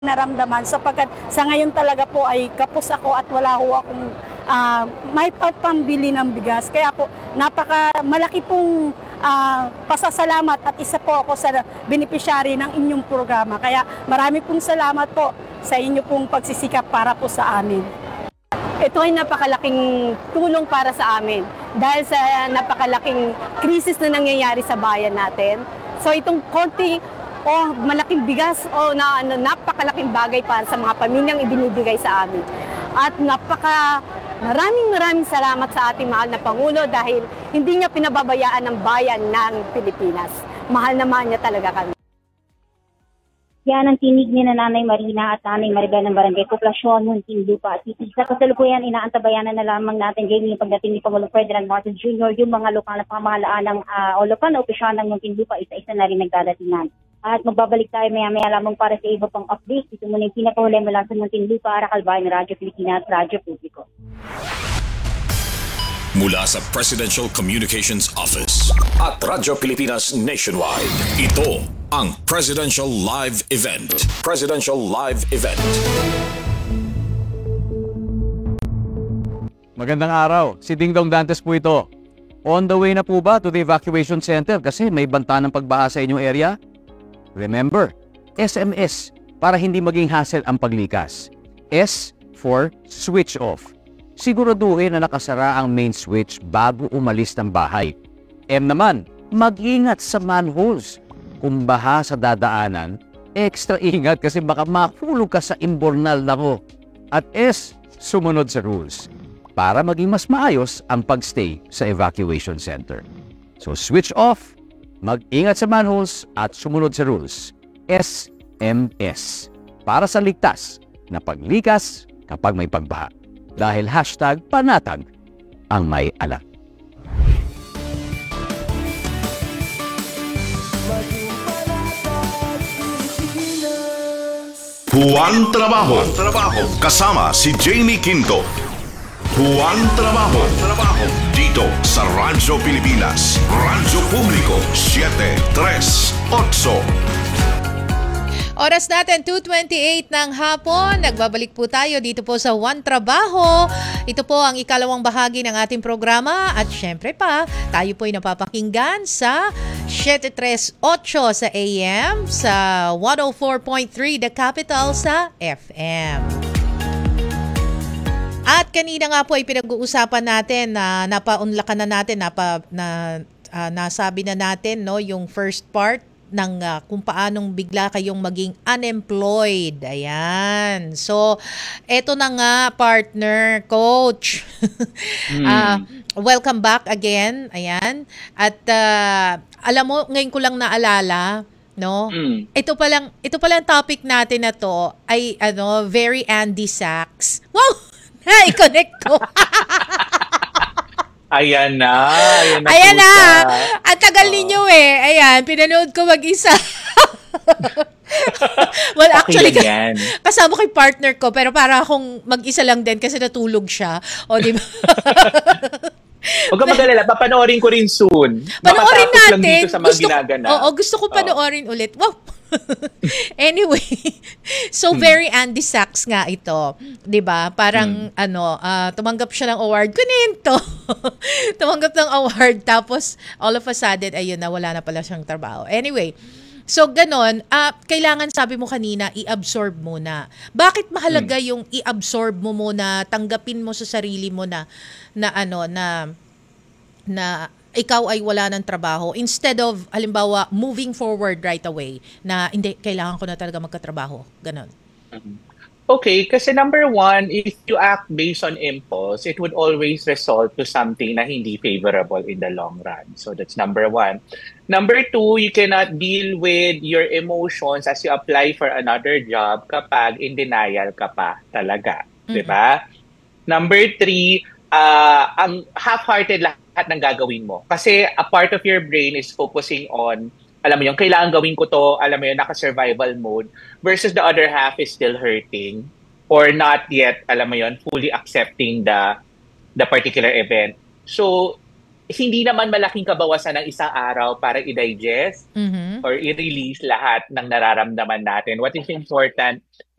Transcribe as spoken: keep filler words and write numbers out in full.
naramdaman sapagkat sa ngayon talaga po ay kapos ako at wala ho akong uh, may pambili ng bigas. Kaya po napaka malaki pong uh, pasasalamat at isa po ako sa beneficiary ng inyong programa. Kaya marami pong salamat po sa inyo pong pagsisikap para po sa amin. Ito ay napakalaking tulong para sa amin dahil sa napakalaking krisis na nangyayari sa bayan natin. So itong konting o malaking bigas o na, ano, napakalaking bagay para sa mga pamilyang ibinibigay sa amin. At napaka maraming maraming salamat sa ating mahal na Pangulo dahil hindi niya pinababayaan ang bayan ng Pilipinas. Mahal na mahal niya talaga kami. Yan ang tinig ni na Nanay Marina at Nanay Maribel ng Barangay Poblasyon, Muntinlupa at City. Sa kasalukuyan, inaantabayanan na lamang natin, Jamie, yung pagdating ni Pangulong Ferdinand Marcos Junior, yung mga lokal na pamahalaan ng uh, o lokal na opisyal ng Muntinlupa, isa-isa na rin nagdadatingan. At magbabalik tayo maya-maya lamang para sa iba pang update. Ito muna yung pinakahuli mula sa Muntinlupa, Aracalbayan, Radyo Pilipinas, Radyo Publiko. Mula sa Presidential Communications Office at Radyo Pilipinas Nationwide, ito ang Presidential Live Event. Presidential Live Event. Magandang araw. Si Ding Dong Dantes po ito. On the way na po ba to the evacuation center kasi may banta ng pagbaha sa inyong area? Remember, S M S para hindi maging hassle ang paglikas. S for switch off. Siguraduhin na nakasara ang main switch bago umalis ng bahay. M naman, mag-ingat sa manholes. Kung baha sa dadaanan, extra ingat kasi baka mahulog ka sa imbornal na ko. At S, sumunod sa rules para maging mas maayos ang pagstay sa evacuation center. So switch off, mag-ingat sa manholes at sumunod sa rules. S M S para sa ligtas na paglikas kapag may pagbaha. Dahil hashtag panatag ang may alam. Juan Trabajo. Trabajo kasama si Jamie Quinto. Juan Trabajo. Trabajo dito sa Radyo Pilipinas, Radyo Publiko siyete tres otso. Oras natin, two twenty-eight ng hapon. Nagbabalik po tayo dito po sa Juan Trabajo. Ito po ang ikalawang bahagi ng ating programa. At syempre pa, tayo po ay napapakinggan sa siyete tres otso sa A M, sa one oh four point three The Capital sa F M. At kanina nga po ay pinag-uusapan natin na napaunlakan na natin, napa, na, uh, nasabi na natin no, yung first part ng uh, kung paanong bigla kayong maging unemployed. Ayan. So, eto na nga, partner, coach. mm. uh, welcome back again. Ayan. At uh, alam mo, ngayon ko lang naalala, no? Mm. Ito pa lang, ito pa lang topic natin na to ay ano, very Andy Sachs. Wow! Na-connect ko. Ayan na. Ayan na. Ayan na. Ang tagal oh. ninyo eh. Ayan, pinanood ko mag-isa. Well, actually, okay, kasama ko yung partner ko, pero para akong mag-isa lang din kasi natulog siya. O, di ba? Huwag ka mag-alala, papanoorin ko rin soon. Panoorin natin. Lang dito sa mga gusto, ginagana. Oo, gusto ko panoorin oh. ulit. Wow! Anyway, so very Andy Sachs nga ito, 'di ba? Parang hmm. ano, uh, tumanggap siya ng award. Kunin to. Tumanggap ng award tapos all of a sudden ayun na wala na pala siyang trabaho. Anyway, so ganon, uh, kailangan sabi mo kanina i-absorb muna. Bakit mahalaga hmm. yung i-absorb mo muna, tanggapin mo sa sarili mo na na ano na na ikaw ay wala ng trabaho instead of, halimbawa, moving forward right away na hindi, kailangan ko na talaga magkatrabaho. Ganon. Okay, kasi number one, if you act based on impulse, it would always result to something na hindi favorable in the long run. So that's number one. Number two, you cannot deal with your emotions as you apply for another job kapag in denial ka pa talaga. Mm-hmm. Diba? Number three, uh, ang half-hearted lahat at ng gagawin mo. Kasi a part of your brain is focusing on, alam mo yun, kailangan gawin ko to, alam mo yun, naka-survival mode, versus the other half is still hurting or not yet, alam mo yun, fully accepting the the particular event. So, hindi naman malaking kabawasan ng isang araw para i-digest Mhm. or i-release lahat ng nararamdaman natin. What is important